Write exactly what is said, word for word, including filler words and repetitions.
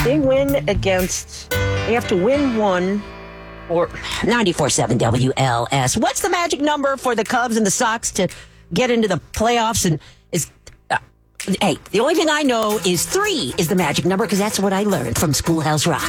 They win against, they have to win one or ninety-four point seven W L S. What's the magic number for the Cubs and the Sox to get into the playoffs? And is uh, hey, the only thing I know is three is the magic number because that's what I learned from Schoolhouse Rock.